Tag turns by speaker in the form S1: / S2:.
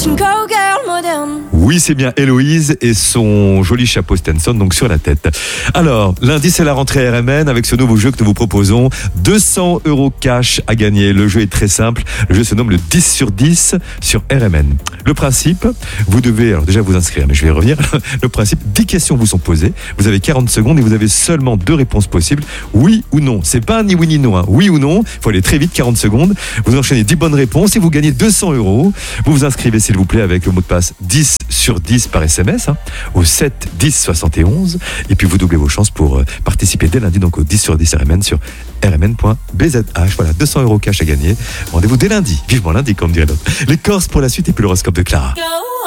S1: une cowgirl moderne.
S2: Oui, c'est bien Héloïse et son joli chapeau Stenson donc sur la tête. Alors, lundi c'est la rentrée RMN avec ce nouveau jeu que nous vous proposons. 200 € cash à gagner. Le jeu est très simple. Le jeu se nomme le 10 sur 10 sur RMN. Le principe, vous devez alors déjà vous inscrire, mais je vais y revenir. Le principe, 10 questions vous sont posées. Vous avez 40 secondes et vous avez seulement 2 réponses possibles. Oui ou non. C'est pas ni oui ni non. Oui ou non. Il faut aller très vite, 40 secondes. Vous enchaînez 10 bonnes réponses et vous gagnez 200 €. Vous vous inscrivez s'il vous plaît avec le mot de passe 10 sur 10 par SMS au 7 10 71 et puis vous doublez vos chances pour participer dès lundi donc au 10 sur 10 RMN sur rmn.bzh. Voilà, 200 € cash à gagner. Rendez-vous dès lundi. Vivement lundi comme dirait l'autre. Les Corses pour la suite et puis l'horoscope de Clara.